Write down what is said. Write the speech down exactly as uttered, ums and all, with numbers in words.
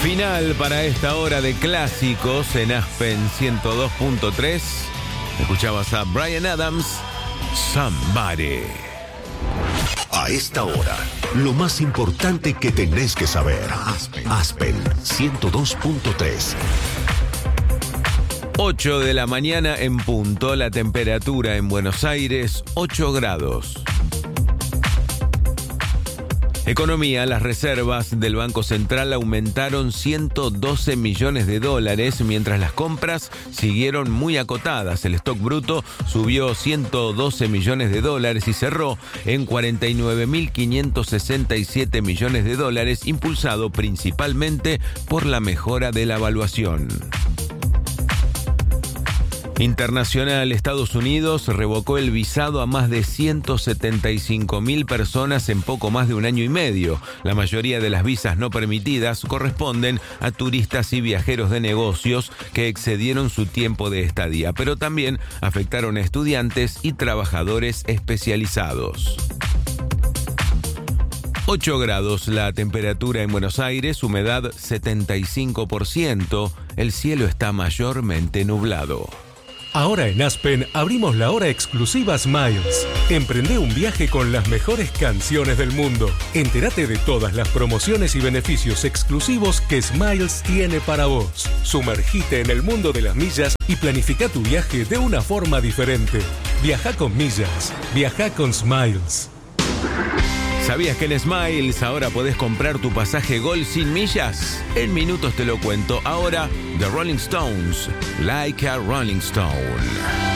Final para esta hora de clásicos en Aspen ciento dos punto tres. Escuchabas a Bryan Adams, Somebody. A esta hora, lo más importante que tenés que saber. Aspen, Aspen ciento dos punto tres. ocho de la mañana en punto, la temperatura en Buenos Aires, ocho grados. Economía, las reservas del Banco Central aumentaron ciento doce millones de dólares, mientras las compras siguieron muy acotadas. El stock bruto subió ciento doce millones de dólares y cerró en cuarenta y nueve mil quinientos sesenta y siete millones de dólares, impulsado principalmente por la mejora de la evaluación. Internacional, Estados Unidos revocó el visado a más de ciento setenta y cinco mil personas en poco más de un año y medio. La mayoría de las visas no permitidas corresponden a turistas y viajeros de negocios que excedieron su tiempo de estadía, pero también afectaron a estudiantes y trabajadores especializados. ocho grados la temperatura en Buenos Aires, humedad setenta y cinco por ciento, el cielo está mayormente nublado. Ahora en Aspen abrimos la hora exclusiva Smiles. Emprende un viaje con las mejores canciones del mundo. Entérate de todas las promociones y beneficios exclusivos que Smiles tiene para vos. Sumergite en el mundo de las millas y planifica tu viaje de una forma diferente. Viaja con millas. Viaja con Smiles. ¿Sabías que en Smiles ahora podés comprar tu pasaje Gol sin millas? En minutos te lo cuento. Ahora, The Rolling Stones, Like a Rolling Stone.